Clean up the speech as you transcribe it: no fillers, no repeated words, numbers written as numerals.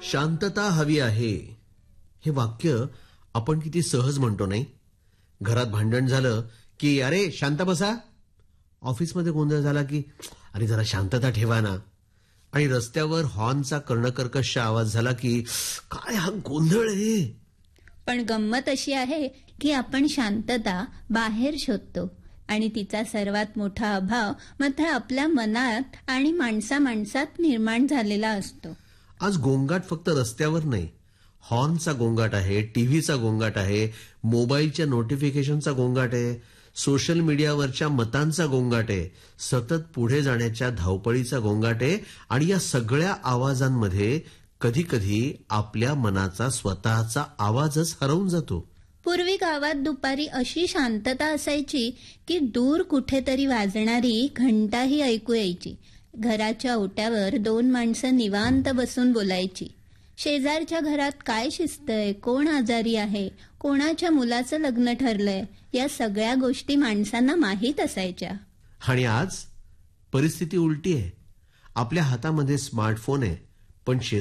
शांतता हवी आहे, हे वाक्य आपण किती सहज म्हणतो नाही. घरात भांडण झालं की अरे शांत बसा. ऑफिसमध्ये गोंधळ झाला की अरे जरा शांतता ठेवा ना. आणि रस्त्यावर हॉर्नचा कर्णकर्कश आवाज झाला की काय हा गोंधळ आहे. पण गंमत अशी आहे की आपण शांतता बाहेर शोधतो आणि तिचा सर्वात मोठा अभाव मात्र आपल्या मनात आणि माणसात निर्माण झालेला असतो. आज गोंगाट फक्त रस्त्यावर नाही, हॉर्नचा गोंगाट आहे, टीव्हीचा गोंगाट आहे, मोबाईलच्या नोटिफिकेशनचा गोंगाट आहे, सोशल मीडियावरच्या मतांचा गोंगाट आहे, सतत पुढे जाण्याच्या धावपळीचा गोंगाट आहे. आणि या सगळ्या आवाजांमध्ये कधी कधी आपल्या मनाचा स्वतःचा आवाजच हरवून जातो. पूर्वी गावात दुपारी अशी शांतता असायची की दूर कुठेतरी वाजणारी घंटाही ऐकू यायची. घराच्या ओट्यावर 2 माणसं निवांत बसून बोलायची. शेजारच्या घरात काय शिजतंय, कोण आजारी आहे, कोणाच्या मुलाचं लग्न ठरलंय, या सगळ्या गोष्टी माणसांना माहीत असायच्या. आणि आज परिस्थिती उलटी आहे. आपल्या हातामध्ये स्मार्टफोन आहे, पण